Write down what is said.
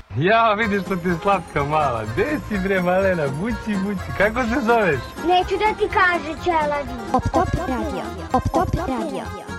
Ja, vidiš što ti je slatka mala. Gde si bre, malena? Bući, bući. Kako se zoveš? Neću da ti kaže, Čelavi. Op top radio. Op top radio.